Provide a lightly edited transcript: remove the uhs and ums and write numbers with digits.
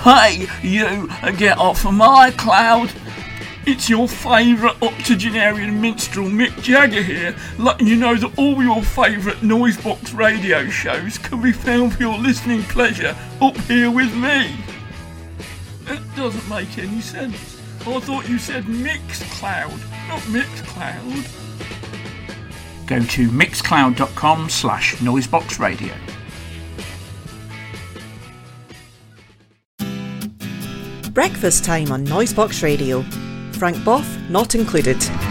Hey, you, get off of my cloud. It's your favourite octogenarian minstrel Mick Jagger here, letting you know that all your favourite Noisebox radio shows can be found for your listening pleasure up here with me. That doesn't make any sense. I thought you said Mixcloud, not Mixcloud. Go to mixcloud.com/noiseboxradio. Breakfast time on Noisebox Radio. Frank Boff not included.